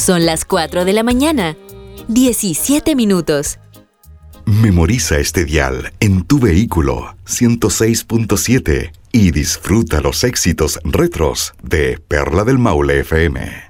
Son las 4 de la mañana. 17 minutos. Memoriza este dial en tu vehículo 106.7 y disfruta los éxitos retros de Perla del Maule FM.